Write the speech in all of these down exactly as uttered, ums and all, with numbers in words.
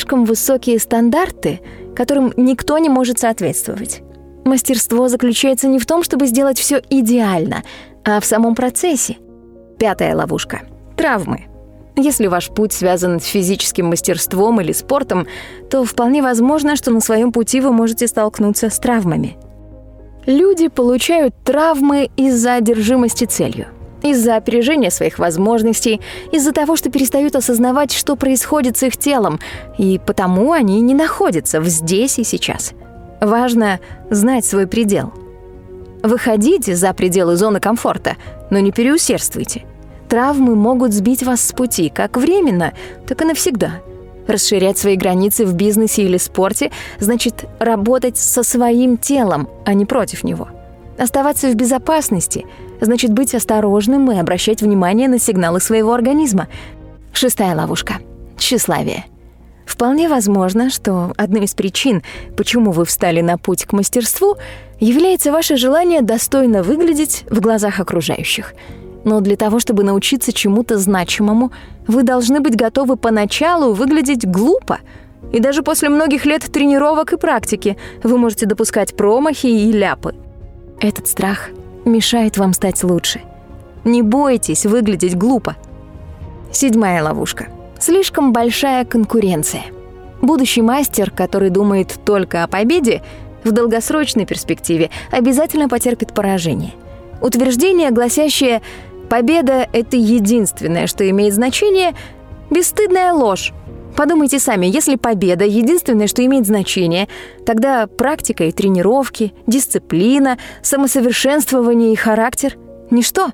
слишком высокие стандарты, которым никто не может соответствовать. Мастерство заключается не в том, чтобы сделать все идеально, а в самом процессе. Пятая ловушка – травмы. Если ваш путь связан с физическим мастерством или спортом, то вполне возможно, что на своем пути вы можете столкнуться с травмами. Люди получают травмы из-за одержимости целью, из-за опережения своих возможностей, из-за того, что перестают осознавать, что происходит с их телом, и потому они не находятся в здесь и сейчас. Важно знать свой предел. Выходите за пределы зоны комфорта, но не переусердствуйте. Травмы могут сбить вас с пути как временно, так и навсегда. Расширять свои границы в бизнесе или спорте значит работать со своим телом, а не против него. Оставаться в безопасности значит быть осторожным и обращать внимание на сигналы своего организма. Шестая ловушка – тщеславие. Вполне возможно, что одной из причин, почему вы встали на путь к мастерству, является ваше желание достойно выглядеть в глазах окружающих. Но для того, чтобы научиться чему-то значимому, вы должны быть готовы поначалу выглядеть глупо. И даже после многих лет тренировок и практики вы можете допускать промахи и ляпы. Этот страх мешает вам стать лучше. Не бойтесь выглядеть глупо. Седьмая ловушка. Слишком большая конкуренция. Будущий мастер, который думает только о победе, в долгосрочной перспективе обязательно потерпит поражение. Утверждение, гласящее «победа — это единственное, что имеет значение», — бесстыдная ложь. Подумайте сами, если победа — единственное, что имеет значение, тогда практика и тренировки, дисциплина, самосовершенствование и характер — ничто.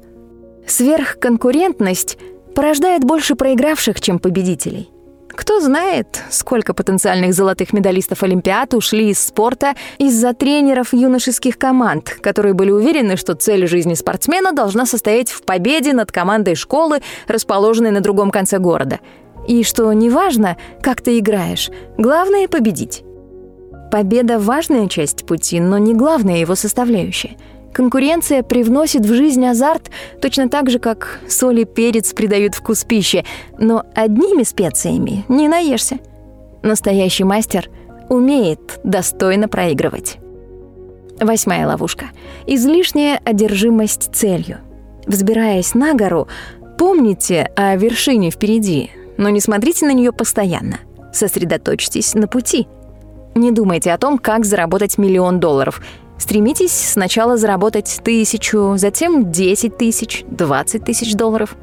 Сверхконкурентность порождает больше проигравших, чем победителей. Кто знает, сколько потенциальных золотых медалистов Олимпиад ушли из спорта из-за тренеров юношеских команд, которые были уверены, что цель жизни спортсмена должна состоять в победе над командой школы, расположенной на другом конце города. И что неважно, как ты играешь, главное — победить. Победа — важная часть пути, но не главная его составляющая. Конкуренция привносит в жизнь азарт точно так же, как соль и перец придают вкус пище, но одними специями не наешься. Настоящий мастер умеет достойно проигрывать. Восьмая ловушка. Излишняя одержимость целью. Взбираясь на гору, помните о вершине впереди, но не смотрите на нее постоянно. Сосредоточьтесь на пути. Не думайте о том, как заработать миллион долларов. Стремитесь сначала заработать тысячу, затем десять тысяч, двадцать тысяч долларов.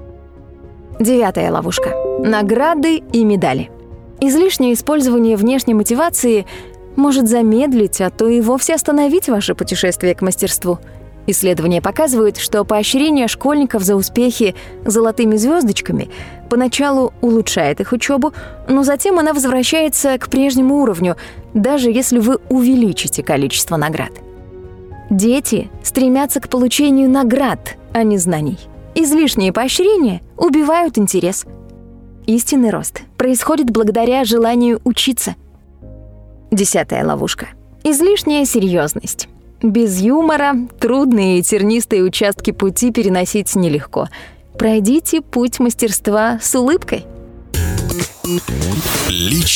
Девятая ловушка. Награды и медали. Излишнее использование внешней мотивации может замедлить, а то и вовсе остановить ваше путешествие к мастерству. Исследования показывают, что поощрение школьников за успехи золотыми звездочками поначалу улучшает их учебу, но затем она возвращается к прежнему уровню, даже если вы увеличите количество наград. Дети стремятся к получению наград, а не знаний. Излишние поощрения убивают интерес. Истинный рост происходит благодаря желанию учиться. Десятая ловушка. Излишняя серьезность. Без юмора трудные и тернистые участки пути переносить нелегко. Пройдите путь мастерства с улыбкой. Личный